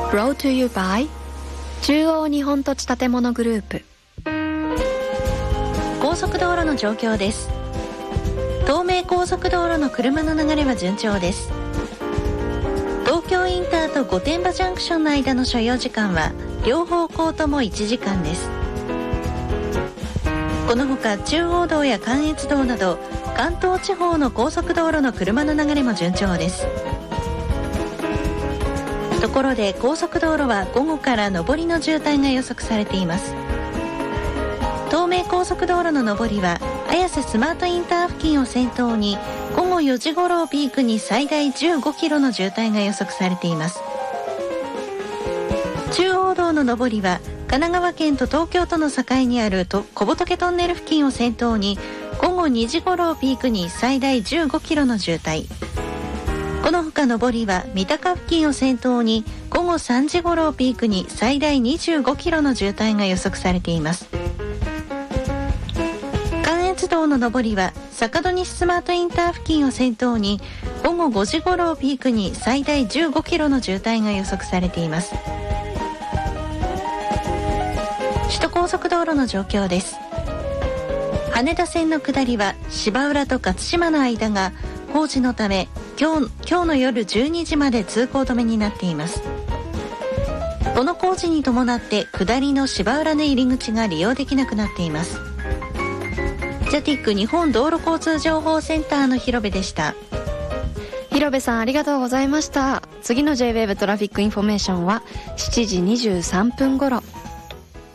Brought to you by 中央日本土地建物グループ。 高速道路の状況です。東名高速道路の車の流れは順調です。東京インターと御殿場ジャンクションの間の所要時間は両方向とも1時間です。このほか中央道や関越道など関東地方の高速道路の車の流れも順調です。ところで高速道路は午後から上りの渋滞が予測されています。東名高速道路の上りは綾瀬スマートインター付近を先頭に午後4時頃をピークに最大15キロの渋滞が予測されています。中央道の上りは神奈川県と東京との境にある小仏トンネル付近を先頭に午後2時頃をピークに最大15キロの渋滞。この他上りは三鷹付近を先頭に午後3時頃をピークに最大25キロの渋滞が予測されています。関越道の上りは坂戸西スマートインター付近を先頭に午後5時頃をピークに最大15キロの渋滞が予測されています。首都高速道路の状況です。羽田線の下りは芝浦と勝島の間が工事のため今日の夜12時まで通行止めになっています。この工事に伴って下りの芝浦の入り口が利用できなくなっています。ジャティック日本道路交通情報センターの広部でした。 広部さんありがとうございました。次の J-WAVE トラフィックインフォメーションは7時23分頃。